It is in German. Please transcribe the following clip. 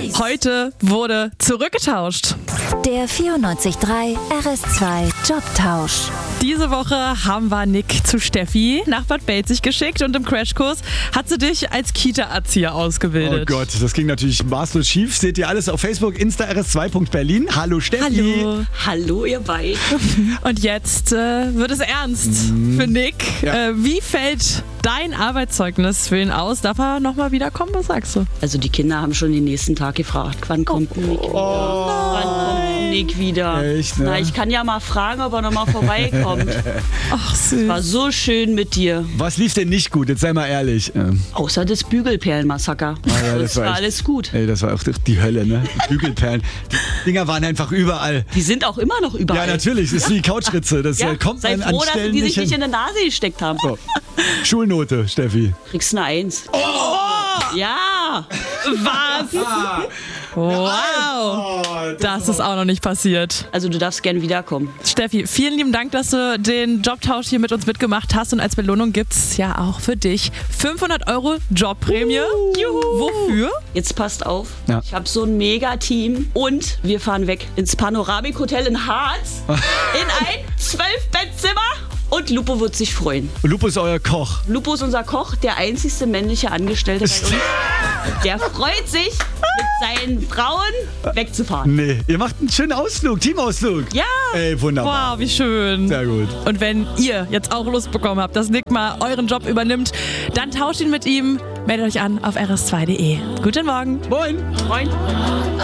Heute wurde zurückgetauscht. Der 94.3 RS2 Jobtausch. Diese Woche haben wir Nick zu Steffi nach Bad Belzig geschickt und im Crashkurs hat sie dich als Kita-Erzieher ausgebildet. Oh Gott, das ging natürlich maßlos schief. Seht ihr alles auf Facebook, Insta rs2.berlin. Hallo Steffi. Hallo. Hallo ihr beiden. Und jetzt wird es ernst für Nick. Ja. Wie fällt dein Arbeitszeugnis für ihn aus? Darf er nochmal wiederkommen? Was sagst du? Also die Kinder haben schon den nächsten Tag gefragt, wann kommt Nick wieder? Wann kommt Nick wieder? Echt, ne? Na, ich kann ja mal fragen, ob er nochmal vorbeikommt. Ach, süß. War so schön mit dir. Was lief denn nicht gut? Jetzt sei mal ehrlich. Außer das Bügelperlenmassaker. ja, das war echt- alles gut. Ey, das war auch die Hölle, ne? Die Bügelperlen. Die Dinger waren einfach überall. Die sind auch immer noch überall. Ja, natürlich. Das ist wie Couchritze. Das Ja, kommt sei man an froh, dass Stellen die sich nicht nicht in hin. die Nase gesteckt haben. So. Schulnote, Steffi. Kriegst eine 1. Oh! Ja. Was? Wow. Das ist auch noch nicht passiert. Also du darfst gern wiederkommen. Steffi, vielen lieben Dank, dass du den Jobtausch hier mit uns mitgemacht hast. Und als Belohnung gibt's ja auch für dich 500 € Jobprämie. Juhu. Wofür? Jetzt passt auf. Ja. Ich habe so ein Mega-Team und wir fahren weg ins Panoramik-Hotel in Harz in ein 12-Bettzimmer und Lupo wird sich freuen. Lupo ist euer Koch. Lupo ist unser Koch, der einzigste männliche Angestellte bei uns. Der freut sich, mit seinen Frauen wegzufahren. Nee, ihr macht einen schönen Ausflug, Teamausflug. Ja. Ey, wunderbar. Wow, wie schön. Sehr gut. Und wenn ihr jetzt auch Lust bekommen habt, dass Nick mal euren Job übernimmt, dann tauscht ihn mit ihm. Meldet euch an auf rs2.de. Guten Morgen. Moin. Freund.